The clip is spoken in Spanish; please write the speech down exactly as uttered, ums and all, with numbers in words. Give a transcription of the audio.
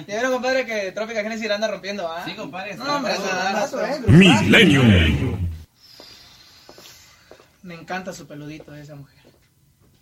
Ya vieron, compadre, que Trópica Genesis la anda rompiendo, ¿ah? Sí, compadre. No, hombre, Grupazo, eh, Millennium. me encanta su peludito esa mujer.